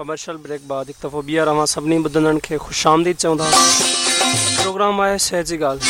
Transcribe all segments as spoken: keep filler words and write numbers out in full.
Commercial brake बाद हिकु दफ़ो ॿीहर अवां सभिनी ॿुधंदड़नि खे ख़ुशि आमदीद चवंदा। प्रोग्राम आहे शइ जी ॻाल्हि।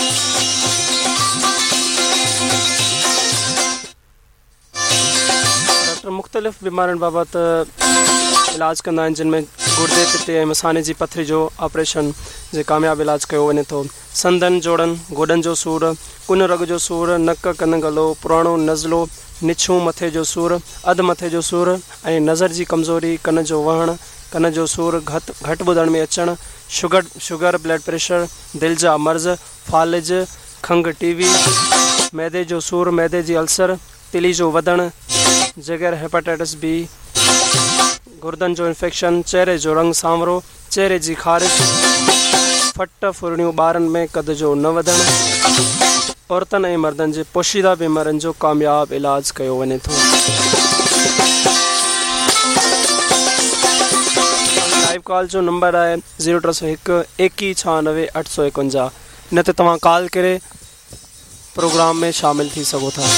डॉक्टर मुख़्तलिफ़ बीमारियुनि बाबति इलाज कंदा आहिनि, जिन में गुर्दे पिते ऐं मसाने जी पथरी जो ऑपरेशन जे कामयाबु इलाज कयो वञे थो। संदनि जोड़नि गोॾनि जो सूरु, कुन रग जो सूरु, नक कन गलो, पुराणो नज़लो, निछूं मथे जो सूरु, अधु मथे जो सूरु ऐं नज़र जी कमज़ोरी, कन जो वहणु, कन जो सूरु, घटि घटि ॿुधण में अचणु, शुगर शुगर ब्लड प्रेशर, दिलि जा मर्ज़, फालिज, खंघि, टीवी, मैदे जो सूरु, मैदे जी अल्सर, तिली जो वधणु, जिगर, हेपेटाइटिस बी, गुर्दनि जो इन्फेक्शन, चेहरे जो रंग सांवरो, चेहरे जी ख़ारिश, फट फुरणियूं ॿारनि में, कद जो न वधणु, औरतनि ऐं मर्दनि जे पोशीदा बीमारियुनि जो कामयाबु इलाज कयो वञे थो। लाइव कॉल जो नंबर आहे ज़ीरो टे सौ हिकु एकवीह छहानवे अठ सौ एकवंजाह। इन ते तव्हां कॉल करे प्रोग्राम में शामिल थी सघो था।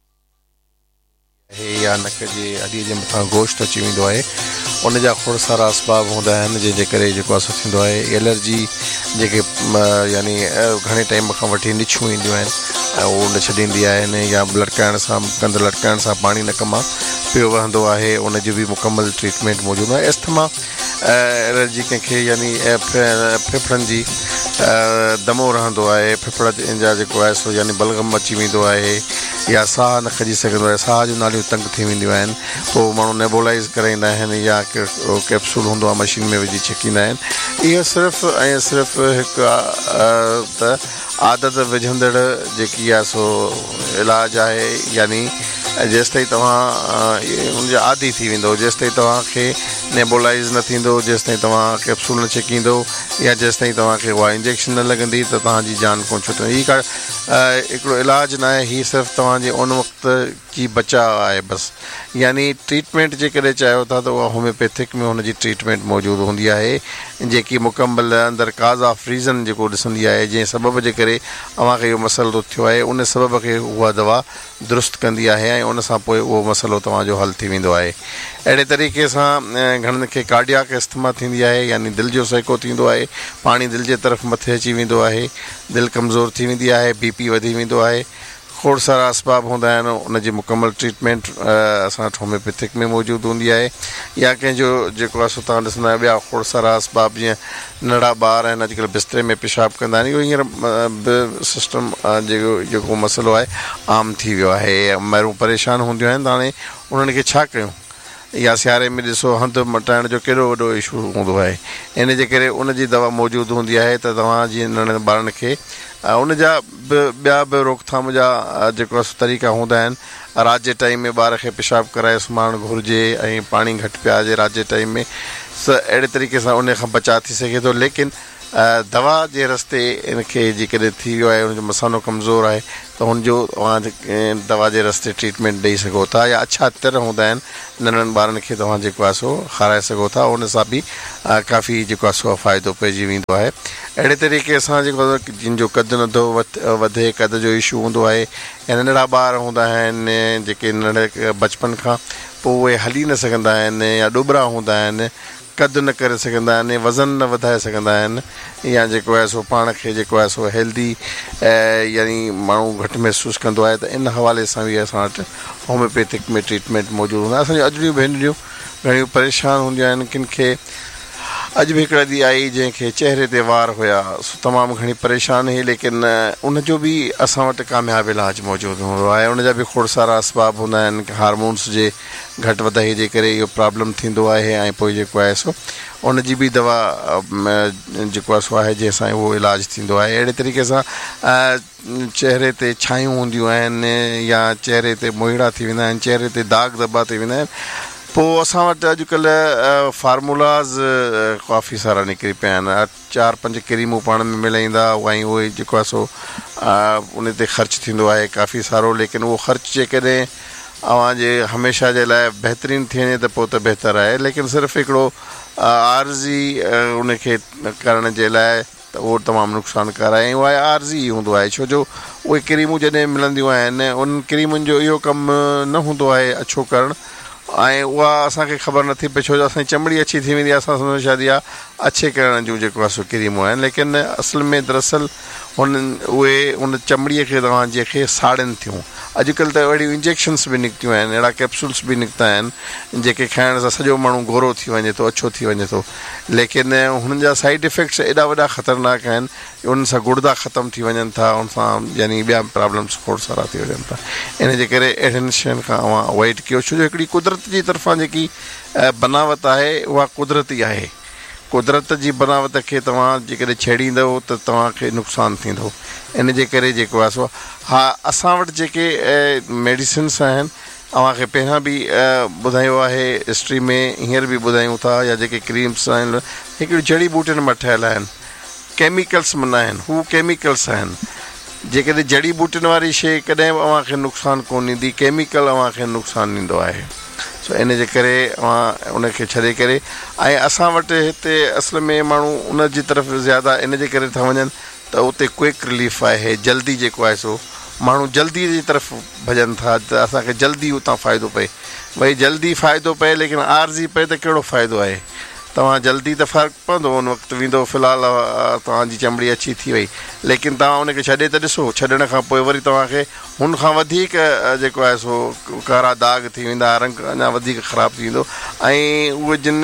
या नक जे अॾीअ जे मथां गोश्त अची वेंदो आहे, उन जा खोड़ सारा असबाब हूंदा आहिनि जंहिंजे करे जेको असरु थींदो आहे। एलर्जी जेके यानी घणे टाइम खां वठी निछूं ईंदियूं आहिनि ऐं उहो न छॾींदी आहिनि, या लटकाइण सां कंद लटकाइण सां पाणी नक मां पियो वहंदो आहे, उन जो बि मुकमल ट्रीटमेंट मौजूदु आहे। अस्थमा एलर्जी कंहिंखे यानी फेफड़नि जी दमो रहंदो आहे, फेफड़ जा जेको आहे सो यानी बलगम अची वेंदो आहे, या साह न खजी सघंदो आहे, साह जूं नालियूं तंग थी वेंदियूं आहिनि, पोइ माण्हू नेबुलाइज़ कराईंदा आहिनि या कैप्सूल हूंदो आहे मशीन में विझी छिकींदा आहिनि। इहो सिर्फ़ु ऐं सिर्फ़ु हिकु त आदत विझंदड़ जेकी आहे सो इलाजु आहे, यानी जेसिताईं तव्हां उनजा आदी थी वेंदो, जेसिताईं तव्हांखे नेबुलाइज़ न थींदो, जेसिताईं तव्हां कैप्सूल न छिकींदो, या जेसिताईं तव्हांखे उहा इंजेक्शन न लॻंदी त तव्हांजी जान कोन छुटंदी। हीअ का हिकिड़ो इलाजु न आहे, हीअ सिर्फ़ु तव्हांजे उन वक़्त जी बचाव आहे बसि। यानी ट्रीटमेंट जेकॾहिं चाहियो था त उहा होम्योपैथिक में हुनजी ट्रीटमेंट मौजूदु हूंदी आहे, जेकी मुकमल अंदरि काज़ ऑफ रीज़न जेको ॾिसंदी आहे, जंहिं सबब जे करे अव्हांखे इहो मसइलो थियो आहे, उन सबब खे उहा दवा दुरुस्त कंदी आहे ऐं उन सां पोइ उहो मसइलो तव्हांजो हल थी वेंदो आहे। अहिड़े तरीक़े सां घणनि खे कार्डियाक अस्थमा थींदी आहे, यानी दिलि जो सहिको थींदो आहे, पाणी दिलि जे तरफ़ मथे अची वेंदो आहे, दिलि कमज़ोर थी वेंदी आहे, बी पी वधी वेंदो आहे, खोड़ सारा असबाब हूंदा आहिनि। उनजी मुकमल ट्रीटमेंट असां वटि होम्योपैथिक में मौजूदु हूंदी आहे। या कंहिंजो जेको आहे सो तव्हां ॾिसंदा आहियो ॿिया खोड़ सारा असबाब, जीअं नंढा ॿार आहिनि अॼुकल्ह बिस्तरे में पेशाब कंदा आहिनि, इहो हींअर सिस्टम जेको जेको मसइलो आहे आम थी वियो आहे। माण्हू परेशान हूंदियूं आहिनि, त हाणे उन्हनि खे छा कयूं? या सियारे में ॾिसो हंधि मटाइण जो केॾो वॾो इशू हूंदो आहे, इन जे करे उनजी दवा मौजूदु हूंदी आहे त तव्हां जीअं नंढनि ॿारनि खे उन जा बि ॿिया बि रोकथाम जा जेको तरीक़ा हूंदा आहिनि। राति जे टाइम में ॿार खे पेशाब कराए सुम्हारणु घुरिजे ऐं पाणी घटि पियाजे राति जे टाइम में, स अहिड़े तरीक़े सां उन खां बचा थी सघे थो। लेकिन दवा जे रस्ते इनखे जेकॾहिं थी वियो आहे, उनजो मसानो कमज़ोर आहे, त हुनजो तव्हां दवा जे रस्ते ट्रीटमेंट ॾेई सघो था। या अछा तिर हूंदा आहिनि, नंढनि ॿारनि खे तव्हां जेको आहे सो खाराए सघो था, उन सां बि काफ़ी जेको आहे सो फ़ाइदो पइजी वेंदो आहे। अहिड़े तरीक़े सां जेको जिन जो कदु नथो वधे, कद जो इशू हूंदो आहे, या नंढड़ा ॿार हूंदा आहिनि जेके नंढे बचपन खां पोइ उहे हली न सघंदा आहिनि, या ॾुबरा हूंदा आहिनि, कदु न करे सघंदा आहिनि, वज़न न वधाए सघंदा आहिनि, या जेको आहे सो पाण खे जेको आहे सो हेल्दी यानी माण्हू घटि महसूसु कंदो आहे, त इन हवाले सां बि असां वटि होम्योपैथिक में ट्रीटमेंट मौजूदु हूंदा आहे। असांजूं अॼु भेनरियूं घणियूं परेशान हूंदियूं आहिनि। किन खे अॼु बि हिकिड़ा ॾींहुं आई जंहिंखे चहिरे ते वार हुया, तमामु घणी परेशान हुई, लेकिन उनजो बि असां वटि कामयाबु इलाजु मौजूदु हूंदो आहे। उनजा बि खोड़ सारा असबाब हूंदा आहिनि, हार्मोन्स जे घटि वधाई जे करे इहो प्रॉब्लम थींदो आहे, ऐं पोइ जेको आहे सो उनजी बि दवा जेको आहे सो आहे जंहिंसां उहो इलाजु थींदो आहे। अहिड़े तरीक़े सां चहिरे ते छायूं हूंदियूं आहिनि, या चहिरे ते मोहिड़ा थी वेंदा आहिनि, चहिरे ते दाग धब्बा थी वेंदा आहिनि, पोइ असां वटि अॼुकल्ह फार्मूलाज़ काफ़ी सारा निकिरी पिया आहिनि। चारि पंज क्रीमूं पाण में मिलाईंदा, ऐं उहे जेको आहे सो उन ते ख़र्चु थींदो आहे काफ़ी सारो, लेकिन उहो ख़र्चु जेकॾहिं अव्हां जे हमेशह जे लाइ बहितरीनु थी वञे त पोइ त बहितरु आहे, लेकिन सिर्फ़ु हिकिड़ो आर्ज़ी उनखे करण जे लाइ त उहो तमामु नुक़सानकार आहे। ऐं उहा आर्ज़ी हूंदो आहे, छो जो उहे क्रीमूं जॾहिं मिलंदियूं आहिनि, उन क्रीमुनि जो इहो कमु न हूंदो आहे अछो करणु, ऐं उहा असांखे ख़बर नथी पए छो जो असांजी चमड़ी अछी थी वेंदी आहे असां सम्झो शायदि इहा अछे करण जूं जेको आहे सो क्रीमूं आहिनि लेकिन असल में दरअसल हुननि उहे उन चमड़ीअ खे तव्हां जेके साड़नि थियूं अॼुकल्ह त अहिड़ियूं इंजेक्शन्स बि निकितियूं आहिनि अहिड़ा कैप्सूल्स बि निकिता आहिनि जेके खाइण सां सॼो माण्हू गोरो थी वञे थो अछो थी वञे थो लेकिन हुननि जा साइड इफेक्ट्स एॾा वॾा ख़तरनाक आहिनि उन्हनि सां गुर्दा ख़तमु थी वञनि था उन सां यानी ॿिया प्रॉब्लम्स खोड़ सारा थी वञनि था इन जे करे अहिड़ियुनि शयुनि खां अवां अवॉइड कयो छो जो हिकिड़ी कुदरत जी तरफ़ां जेकी बनावट आहे उहा कुदरती आहे कुदरत जी बनावट खे तव्हां जेकॾहिं छेड़ींदव त तव्हांखे नुक़सानु थींदो इन जे करे जेको आहे सो हा असां वटि जेके मेडिसिन्स आहिनि अव्हांखे पहिरियां बि ॿुधायो आहे हिस्ट्री में हींअर बि ॿुधायूं था या जेके क्रीम्स आहिनि हिकिड़ियूं जड़ी बूटियुनि मां ठहियल आहिनि केमिकल्स माना आहिनि हू केमिकल्स आहिनि जेकॾहिं जड़ी बूटियुनि वारी शइ कॾहिं बि अव्हांखे नुक़सानु कोन ॾींदी केमिकल अव्हांखे नुक़सानु ॾींदो आहे सो इन जे करे अव्हां उनखे छॾे करे ऐं असां वटि हिते असल में माण्हू उन जी तरफ़ ज़्यादा इन जे करे था वञनि त उते क्विक रिलीफ आहे जल्दी जेको आहे सो माण्हू जल्दी जी तरफ़ भॼनि था त असांखे जल्दी उतां फ़ाइदो पए भई जल्दी फ़ाइदो पए लेकिन आरज़ी पए त कहिड़ो फ़ाइदो आहे तव्हां जल्दी त फ़र्क़ु पवंदो उन वक़्तु वेंदो फ़िलहालु तव्हांजी चमड़ी अछी थी वई लेकिन तव्हां उनखे छॾे त ॾिसो छॾण खां पोइ वरी तव्हांखे हुन खां वधीक जेको आहे सो कारा दाग थी वेंदा रंग अञा वधीक ख़राबु थी वेंदो ऐं उहे जिन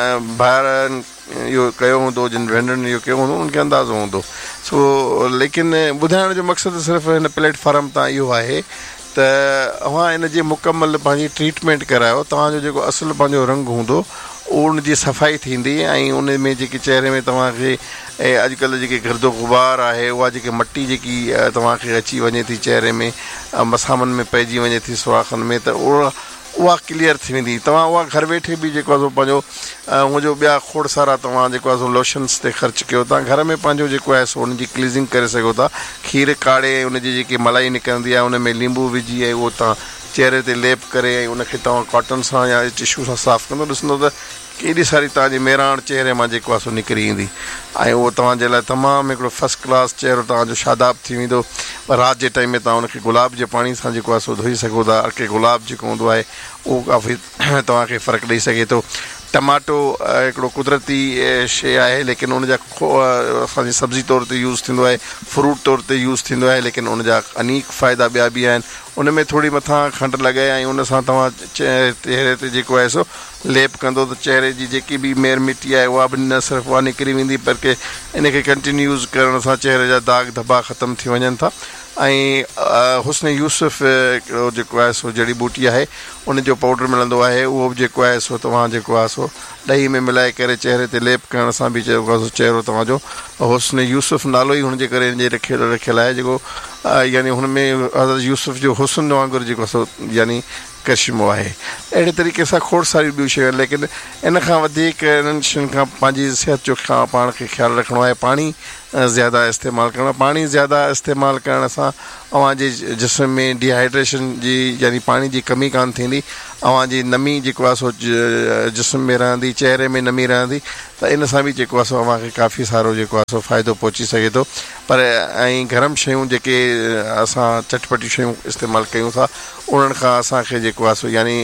ॿाहिरि इहो कयो हूंदो जिन भेनरुनि इहो कयो हूंदो उनखे अंदाज़ो हूंदो सो लेकिन ॿुधाइण जो मक़सदु सिर्फ़ु हिन प्लेटफॉर्म तां इहो आहे त अव्हां इन जी मुकमल पंहिंजी ट्रीटमेंट करायो तव्हांजो जेको असुलु पंहिंजो रंग हूंदो उन जी सफ़ाई थींदी ऐं उन में जेके चहिरे में तव्हांखे ऐं अॼुकल्ह जेके गिरदो गुबार आहे उहा जेके मटी जेकी तव्हांखे अची वञे थी चहिरे में मसामनि में पइजी वञे थी सुराखनि में त उहा उहा क्लियर थी वेंदी तव्हां उहा घर वेठे बि जेको आहे सो पंहिंजो हुनजो ॿिया खोड़ सारा तव्हां जेको आहे सो लोशन्स ते ख़र्चु कयो तव्हां घर में पंहिंजो जेको आहे सो हुनजी क्लीज़िंग करे सघो था खीर काढ़े उनजी जेकी मलाई निकिरंदी आहे उन में लींबू विझी ऐं उहो तव्हां चहिरे ते लेप करे ऐं उनखे तव्हां कॉटन सां या टिशू सां साफ़ु कंदो ॾिसंदो त केॾी सारी तव्हांजी मेराण चहिरे मां जेको आहे सो निकिरी ईंदी ऐं उहो तव्हांजे लाइ तमामु हिकिड़ो फस्ट क्लास चहिरो तव्हांजो शादाब थी वेंदो पर राति जे टाइम में तव्हां उनखे गुलाब जे पाणी सां जेको आहे सो धोई सघो था अरके गुलाब जेको हूंदो आहे उहो काफ़ी तव्हांखे फ़र्क़ु ॾेई सघे थो टमाटो हिकिड़ो कुदरती शइ आहे लेकिन उनजा असांजी सब्ज़ी तौर ते यूज़ थींदो आहे फ्रूट तौर ते यूज़ थींदो आहे लेकिन उनजा अनेक फ़ाइदा ॿिया बि आहिनि उन में थोरी मथां खंडु लॻाए ऐं उन सां तव्हां चहिरे ते जेको आहे सो लेप कंदो त चहिरे जी जेकी बि मेर मिटी आहे उहा बि न सिर्फ़ु उहा निकिरी वेंदी पर के इनखे कंटिन्यू यूज़ करण सां चहिरे जा दाग धब्बा ख़तमु थी वञनि था ऐं हुस्न यूसुफ हिकिड़ो जेको आहे सो जड़ी बूटी आहे उनजो पाउडर मिलंदो आहे उहो बि जेको आहे सो तव्हां जेको आहे सो ॾही में मिलाए करे चहिरे ते लेप करण सां बि जेको आहे सो चहिरो तव्हांजो हुस्न यूसुफ नालो ई हुनजे करे हिन जे रखियलु रखियलु आहे जेको यानी हुन में हज़रत यूसुफ जो हुस्न वांगुरु जेको सो यानी कशिमो आहे अहिड़े तरीक़े सां खोड़ सारियूं ॿियूं शयूं आहिनि लेकिन इन खां वधीक इन्हनि शयुनि खां पंहिंजी सिहत जो खां पाण खे ख़्यालु रखिणो आहे पाणी ज़्यादा इस्तेमालु करणु पाणी ज़्यादा इस्तेमालु करण सां अव्हांजे जिस्म में डिहाइड्रेशन जी यानी पाणी जी कमी कान थींदी अव्हांजी नमी जेको आहे सो जिस्म में रहंदी चहिरे में नमी रहंदी त इन सां बि जेको आहे सो अव्हांखे काफ़ी सारो जेको आहे सो फ़ाइदो पहुची सघे थो पर ऐं गरम शयूं जेके असां चटपटी शयूं इस्तेमालु कयूं था उन्हनि खां असांखे जेको आहे सो यानी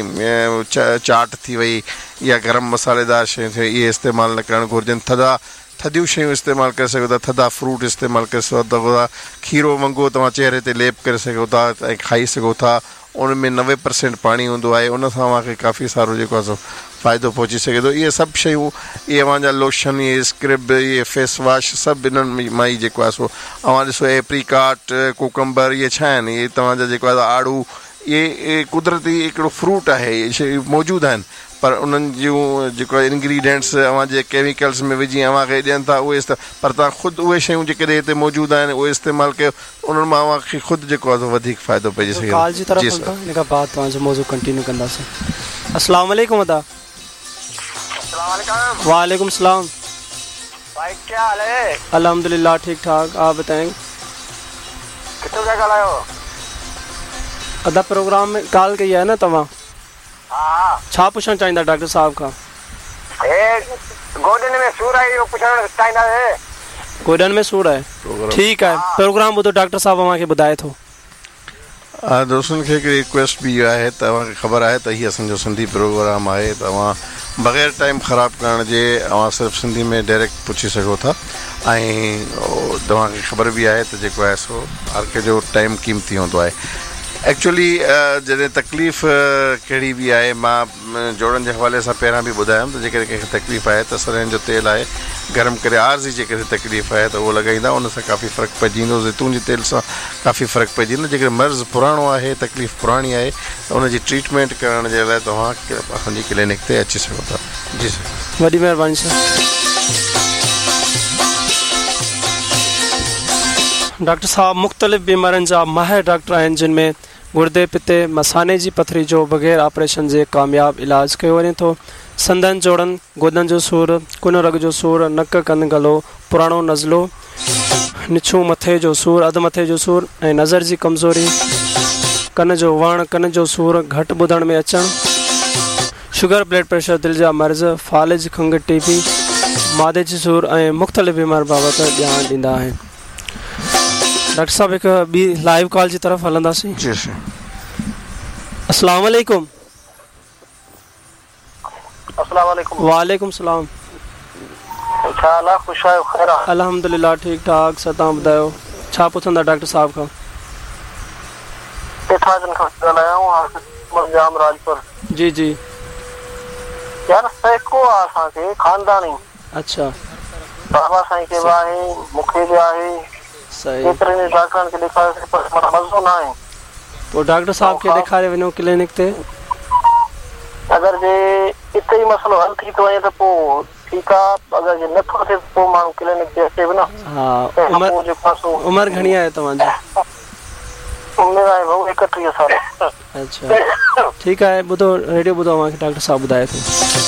चाट थी वई या गरम मसालेदार शयूं थी इहे इस्तेमालु न करणु घुरिजनि थधा थधियूं शयूं इस्तेमालु करे सघो था थधा फ्रूट इस्तेमालु करे सघो था खीरो वंगो तव्हां चहिरे ते लेप करे सघो था ऐं खाई सघो था उन में नवे परसेंट पाणी हूंदो आहे उन सां अव्हांखे काफ़ी सारो जेको आहे सो फ़ाइदो पहुची सघे थो इहे सभु शयूं इहे अव्हांजा लोशन इहे स्क्रब इहे फेस वॉश सभु इन्हनि मां ई जेको आहे सो अव्हां ॾिसो एप्रीकाट कोकम्बर इहे छा आहिनि इहे तव्हांजा जेको आहे आड़ू इहे कुदरती हिकिड़ो फ्रूट आहे इहे शयूं मौजूदु आहिनि पर उन्हनि जूं जेको इंग्रीडियंट्स अव्हांजे केमिकल्स में विझी अव्हांखे ॾियनि था उहे पर तव्हां ख़ुदि उहे शयूं जेके हिते मौजूदु आहिनि उहे इस्तेमालु कयो उन्हनि मां अव्हांखे ख़ुदि जेको आहे वधीक फ़ाइदो पइजी सघे अस्सलाम वालेकुम अदा वालेकुम सलाम भाई क्या हाल है अल्हम्दुलिल्लाह ठीक ठाक आप बताएं कितने का गलायो अदा प्रोग्राम में कॉल किया है ना तव्हां हां छा पुछण चाहींदा डॉक्टर साहब खां ए गोडन में सूर है यो पुछण चाहींदा है गोडन में सूर है ठीक है प्रोग्राम ॿुधो डॉक्टर साहब अव्हांखे ॿुधाए थो हा दोस्तनि खे हिकिड़ी रिक्वेस्ट बि आहे, तव्हांखे ख़बर आहे त हीअ असांजो सिंधी प्रोग्राम आहे, तव्हां बग़ैर टाइम ख़राबु करण जे तव्हां सिर्फ़ु सिंधी में डायरेक्ट पुछी सघो था ऐं तव्हांखे ख़बर बि आहे त जेको आहे सो हर कंहिंजो टाइम क़ीमती हूंदो आहे। एक्चुअली जॾहिं तकलीफ़ कहिड़ी बि आहे, मां जोड़नि जे हवाले सां पहिरां बि ॿुधायमि त जेकॾहिं कंहिंखे तकलीफ़ आहे त सरहनि जो तेल आहे, गरम करे आरज़ी जेकॾहिं तकलीफ़ आहे त उहो लॻाईंदा, उन सां काफ़ी फ़र्क़ु पइजी वेंदो। ज़ैतून जे तेल सां काफ़ी फ़र्क़ु पइजी वेंदो। जेकॾहिं मर्ज़ु पुराणो आहे, तकलीफ़ पुराणी आहे त उनजी ट्रीटमेंट करण जे लाइ तव्हां असांजी क्लिनिक ते अची सघो था। जी सर, वॾी महिरबानी सर। डॉक्टर साहब मुख़्तलिफ़ बीमारियुनि जा माहिर डॉक्टर आहिनि, जिन में गुर्दे, पिते, मसाने जी पथरी जो बग़ैर ऑपरेशन जे कामयाब इलाज कयो वञे थो। संदनि, जोड़नि, गोदनि जो सूरु, कुन रग जो सूरु, नक, कन, गलो, पुराणो नज़लो, निछू मथे जो सूरु, अधु मथे जो सूरु ऐं नज़र जी कमज़ोरी, कन जो वण, कन जो सूरु, घटि ॿुधण में अचणु, शुगर, ब्लड प्रेशर, दिलि जा मर्ज़, फालिज, खंघि, टीबी, मादे जी सूरु ऐं मुख़्तलिफ़ बीमार बाबति ॼाण ॾींदा आहिनि। डॉक्टर साहब हिकु ॿी लाइव कॉल जी तरफ़ हलंदासीं। जी सर। अस्सलाम वालेकुम। अस्सलाम वालेकुम। वालेकुम सलाम। छा हाल आहे? ख़ुशि आहियो? ख़ैर आहे? अल्हम्दुलिल्लाह ठीकु ठाक। सर तव्हां ॿुधायो छा पुछंदा डॉक्टर साहब खां? पेठाजन खां ॻाल्हायूं, जाम राजपुर। जी जी। यार सैको आहे असांखे ख़ानदानी। अच्छा। बाबा साईं खे बि आहे, मूंखे बि आहे। सही। केतिरनि डॉक्टरनि खे ॾेखारियोसीं पर माना मज़ो न आहे। पोइ डॉक्टर साहब खे ॾेखारे वञो क्लिनिक ते। अगरि जे हिते ई मसइलो हल थी थो वञे त पोइ ठीकु आहे, अगरि जे नथो थिए पोइ माण्हू क्लिनिक ते अचे बि न। हा। उमिरि घणी आहे तव्हांजी? उमिरि आहे भाऊ एकटीह साल। अच्छा ठीकु आहे, ॿुधो रेडियो ॿुधो, मूंखे डॉक्टर साहब ॿुधाए थो।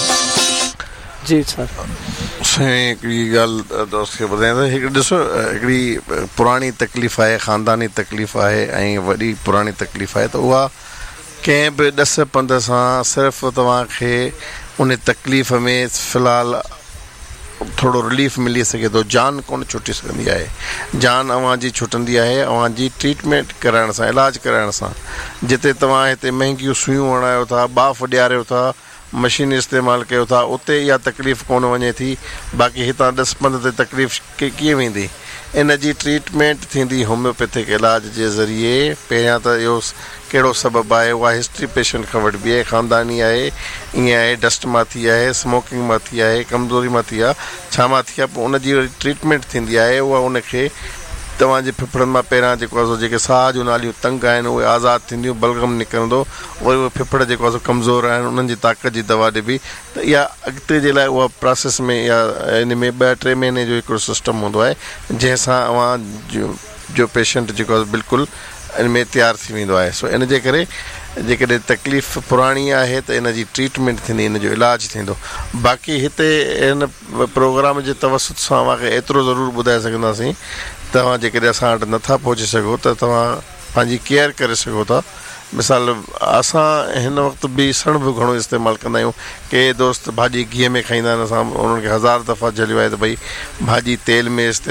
जी सर। साईं हिकिड़ी ॻाल्हि दोस्त खे ॿुधायां थो। हिकिड़ी ॾिसो, हिकिड़ी पुराणी तकलीफ़ आहे, ख़ानदानी तकलीफ़ आहे ऐं वॾी पुराणी तकलीफ़ आहे, त उहा कंहिं बि ॾस पंध सां सिर्फ़ु तव्हांखे उन तकलीफ़ में फ़िलहालु थोरो रिलीफ मिली सघे थो। जान कोन छुटी सघंदी आहे। जान अव्हांजी छुटंदी आहे अव्हांजी ट्रीटमेंट कराइण सां, इलाजु कराइण सां। जिते तव्हां हिते महांगियूं सुयूं हणायो था, बाफ़ ॾियारियो था, मशीन इस्तेमालु कयो था, उते इहा तकलीफ़ कोन वञे थी। बाक़ी हितां ॾस पंध ते तकलीफ़ के कीअं वेंदी? इन जी ट्रीटमेंट थींदी होम्योपैथिक इलाज जे ज़रिए। पहिरियां त इहो कहिड़ो सबबु आहे, उहा हिस्ट्री पेशेंट खां वठिबी आहे, ख़ानदानी आहे, ईअं आहे, डस्ट मां थी आहे, स्मोकिंग मां थी आहे, कमज़ोरी मां थी आहे, छा मां थी आहे, पोइ उनजी वरी ट्रीटमेंट थींदी आहे। उहा उनखे तव्हांजे फिफड़नि मां पहिरियां जेको आहे सो जेके साह जूं नालियूं तंग आहिनि उहे आज़ादु थींदियूं, बलगम निकिरंदो, वरी उहे फिफड़ जेको आहे सो कमज़ोर आहिनि उन्हनि जी ताक़त जी दवा ॾिबी। त इहा अॻिते जे लाइ उहा प्रोसेस में या इन में ॿ टे महीने जो हिकिड़ो सिस्टम हूंदो आहे, जंहिंसां अव्हां जो जो पेशेंट जेको आहे बिल्कुलु इन में तयारु थी वेंदो आहे। सो इन जे करे जेकॾहिं तकलीफ़ पुराणी आहे त इन जी ट्रीटमेंट थींदी, इन जो इलाजु थींदो। बाक़ी हिते हिन प्रोग्राम जे तवसुत सां अव्हांखे एतिरो ज़रूरु ॿुधाए सघंदासीं, तव्हां जेकॾहिं असां वटि नथा पहुची सघो त तव्हां पंहिंजी केयर करे सघो था। मिसाल असां हिन वक़्तु बेसण बि घणो इस्तेमालु कंदा आहियूं। के दोस्त भाॼी गिह में खाईंदा आहिनि, असां उन्हनि खे हज़ार दफ़ा झलियो आहे त भई भाॼी तेल में इस्तेमालु